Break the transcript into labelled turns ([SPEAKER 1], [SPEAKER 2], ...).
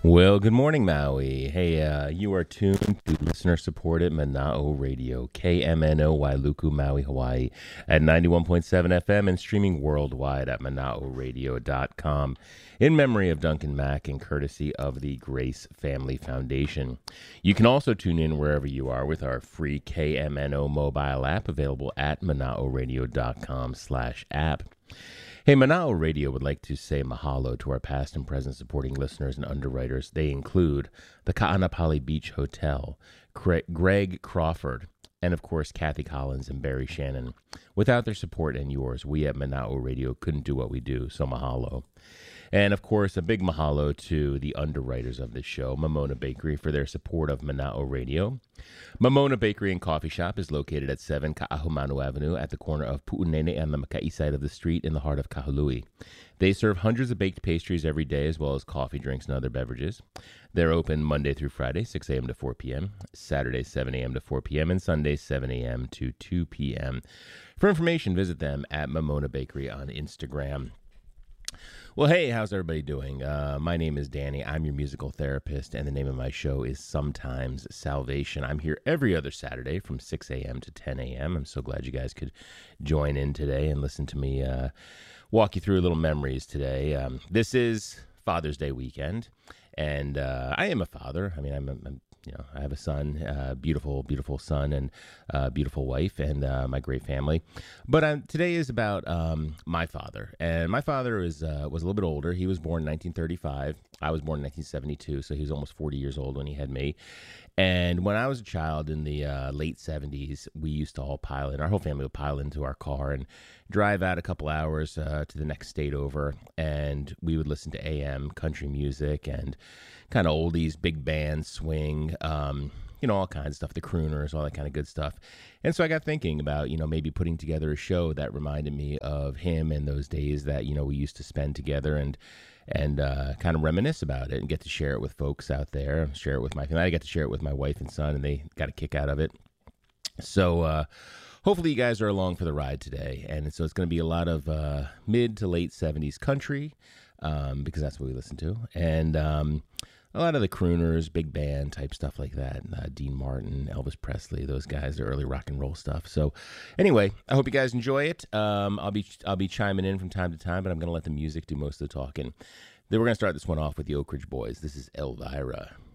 [SPEAKER 1] Well, good morning, Maui. Hey, you are tuned to listener-supported Mana'o Radio, KMNO Wailuku, Maui, Hawaii, at 91.7 FM and streaming worldwide at mana'oradio.com in memory of Duncan Mack and courtesy of the Grace Family Foundation. You can also tune in wherever you are with our free KMNO mobile app available at mana'oradio.com/app. Hey, Mana'o Radio would like to say mahalo to our past and present supporting listeners and underwriters. They include the Ka'anapali Beach Hotel, Greg Crawford, and of course, Kathy Collins and Barry Shannon. Without their support and yours, we at Mana'o Radio couldn't do what we do, so mahalo. And of course, a big mahalo to the underwriters of this show, Mamona Bakery, for their support of Mana'o Radio. Mamona Bakery and Coffee Shop is located at 7 Ka'ahumanu Avenue at the corner of Pu'unene and the Makai side of the street in the heart of Kahului. They serve hundreds of baked pastries every day as well as coffee, drinks, and other beverages. They're open Monday through Friday, 6 a.m. to 4 p.m., Saturday, 7 a.m. to 4 p.m., and Sunday, 7 a.m. to 2 p.m. For information, visit them at Mamona Bakery on Instagram. Well, hey, how's everybody doing? My name is Danny. I'm your musical therapist, and the name of my show is Sometimes Salvation. I'm here every other Saturday from 6 a.m. to 10 a.m. I'm so glad you guys could join in today and listen to me walk you through a little memories today. This is Father's Day weekend, and I am a father. I mean, I have a son, beautiful, beautiful son, and beautiful wife, and my great family. But today is about my father, and my father was a little bit older. He was born in 1935. I was born in 1972, so he was almost 40 years old when he had me. And when I was a child in the late 70s, we used to all pile in. Our whole family would pile into our car and drive out a couple hours to the next state over, and we would listen to AM country music and kind of oldies, big band, swing, all kinds of stuff, the crooners, all that kind of good stuff. And so I got thinking about, maybe putting together a show that reminded me of him and those days that, we used to spend together and kind of reminisce about it and get to share it with folks out there, share it with my family. I got to share it with my wife and son, and they got a kick out of it. So hopefully you guys are along for the ride today. And so it's going to be a lot of mid to late 70s country, because that's what we listen to. And a lot of the crooners, big band type stuff like that. Dean Martin, Elvis Presley, those guys, the early rock and roll stuff. So anyway, I hope you guys enjoy it. I'll be chiming in from time to time, but I'm going to let the music do most of the talking. Then we're going to start this one off with the Oak Ridge Boys. This is Elvira.